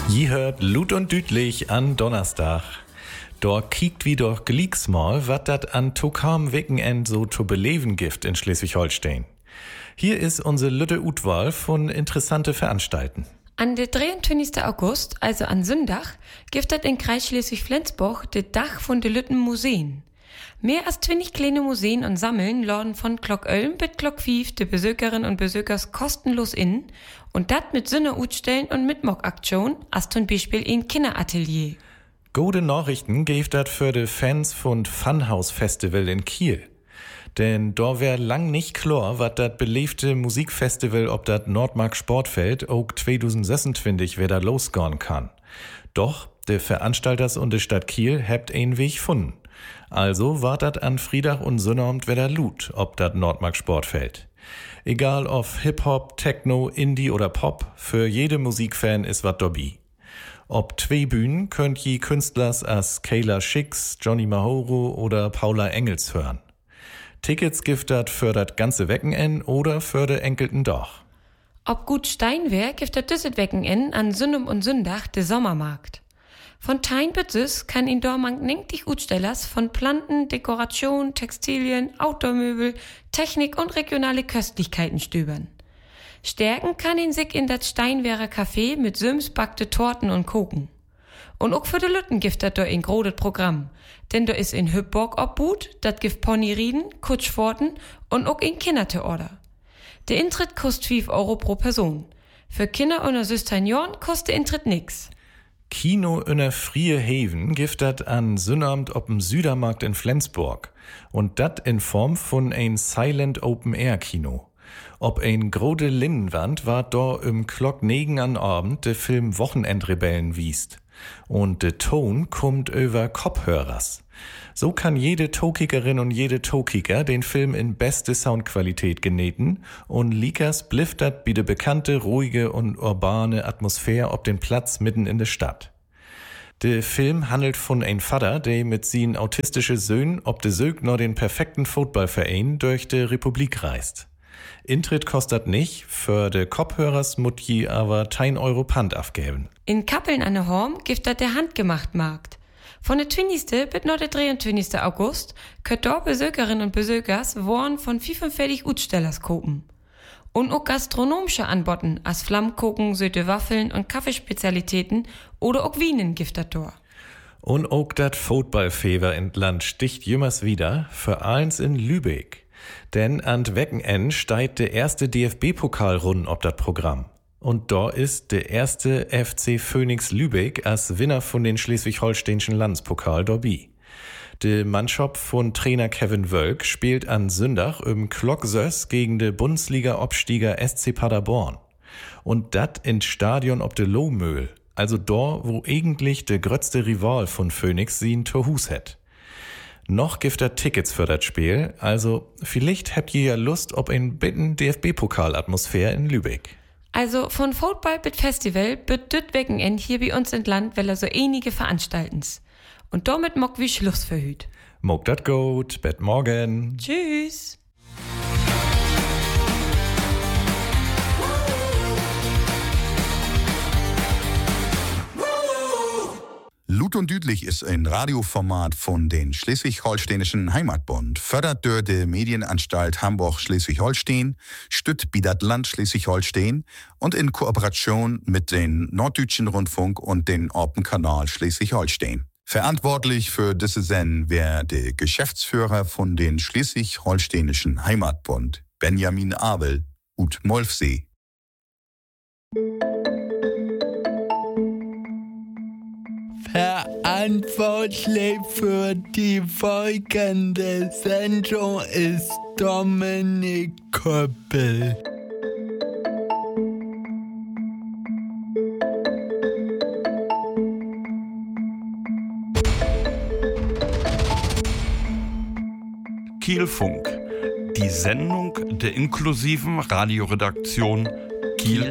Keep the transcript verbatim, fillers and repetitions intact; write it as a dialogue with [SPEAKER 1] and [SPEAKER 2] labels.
[SPEAKER 1] Je hört Lut und Dütlich an Donnerstag. Dort kiekt wie doch Glieksmal, wat dat an Tokam Wickenend so zu beleven gift in Schleswig-Holstein. Hier ist unsere Lütte Utwahl von interessante Veranstalten.
[SPEAKER 2] An der dreiundzwanzigsten August, also an Sonntag, gibt es in Kreis Schleswig-Flensburg das Dach von de Lütten Museen. Mehr als zwanzig kleine Museen und Sammeln laden von Glock Ölm bis Glock fünf de Besökerinnen und Besökers kostenlos in und dat mit Sünne Utstellen und Mitmock-Aktion, als zum Beispiel in Kinderatelier.
[SPEAKER 1] Gute Nachrichten gibt dat für de Fans von Funhouse Festival in Kiel. Denn da wär lang nicht klar, wat dat belebte Musikfestival ob dat Nordmark Sportfeld auch zwanzig sechsundzwanzig wieder losgehen kann. Doch, de Veranstalters und de Stadt Kiel hebt einen Weg gefunden. Also war dat an Friedach und Sonnabend wieder Lut, ob dat Nordmark Sportfeld. Egal ob Hip-Hop, Techno, Indie oder Pop, für jede Musikfan ist wat dobby. Ob zwei Bühnen könnt je Künstlers as Kayla Schicks, Johnny Mahoro oder Paula Engels hören. Tickets gibt dat für dat ganze Wochenende oder für de enkelten Dach.
[SPEAKER 2] Ob gut Steinwehr gibt dat düsset Wochenende an Sündum und Sündach de Sommermarkt. Von Tein bis Süß kann in Dormank nenktig Utstellers von Planten, Dekoration, Textilien, Outdoormöbel, Technik und regionale Köstlichkeiten stöbern. Stärken kann ihn sich in dat Steinwehrer Café mit Süms backte Torten und Koken. Und auch für de Lütten gibt dat do ein grodes Programm. Denn da is in Hübborg obbut, dat gibt Ponyrieden, Kutschforten und auch in Kindertheater. Der Eintritt kostet fünf Euro pro Person. Für Kinder unter sechzehn Jahren kostet der Eintritt nix.
[SPEAKER 1] Kino in der Frie Haven gibt dat an Sonnabend ob'm Südermarkt in Flensburg. Und dat in Form von ein Silent Open Air Kino. Ob ein grode Linnenwand war da im Glock negen an Abend de Film Wochenendrebellen wiest. Und de Ton kommt über Kopfhörers. So kann jede Tokikerin und jede Tokiker den Film in beste Soundqualität geneten und Likas bliftert wie de bekannte, ruhige und urbane Atmosphäre ob den Platz mitten in der Stadt. Der Film handelt von ein Vater, der mit seinen autistische Söhnen ob de Sög noch den perfekten Footballverein durch de Republik reist. Intritt kostet nicht, für de Kopfhörers mut je aber zehn Euro Pant abgeben.
[SPEAKER 2] In Kappeln an der Horm gibt dat der Handgemacht-Markt. Von der zwanzigsten bis noch der dreiundzwanzigsten August könnt dort Besökerinnen und Besökers Waren von fünfundvierzig Utstellers kopen. Und auch gastronomische Anboten als Flammkuchen, süße Waffeln und Kaffeespezialitäten oder auch Wienen gibt dat dort.
[SPEAKER 1] Und auch dat Footballfever in Land sticht jümmers wieder, für eins in Lübeck. Denn an Wochenende steigt der erste D F B-Pokalrunden ob dat Programm. Und da ist der erste F C Phoenix Lübeck als Winner von den schleswig-holsteinischen Landespokal dabei. Die Mannschaft von Trainer Kevin Wölk spielt an Sonntag im Glocksöss gegen de Bundesliga-Abstieger S C Paderborn. Und dat in Stadion ob de Lohmühl, also da, wo eigentlich der grötzte Rival von Phoenix sie in Torhus hat. Noch gibt er Tickets für das Spiel, also vielleicht habt ihr ja Lust ob ein bitten D F B-Pokal-Atmosphäre in Lübeck.
[SPEAKER 2] Also von Football bis Festival wird düt Wochenend hier bei uns in Land, weil er so einige veranstaltens. Und damit mock wie Schluss für hüt.
[SPEAKER 1] Mock dat gut, bet morgen.
[SPEAKER 2] Tschüss.
[SPEAKER 3] Lut und Dütlich ist ein Radioformat von den Schleswig-Holsteinischen Heimatbund, fördert durch die Medienanstalt Hamburg-Schleswig-Holstein, stützt bi dat Land Schleswig-Holstein und in Kooperation mit den Norddeutschen Rundfunk und den Open Kanal Schleswig-Holstein. Verantwortlich für diese Sendung wäre der Geschäftsführer von den Schleswig-Holsteinischen Heimatbund, Benjamin Abel, ut Molfsee.
[SPEAKER 4] Verantwortlich für die folgende Sendung ist Dominik Köppel.
[SPEAKER 5] Kielfunk, die Sendung der inklusiven Radioredaktion Kiel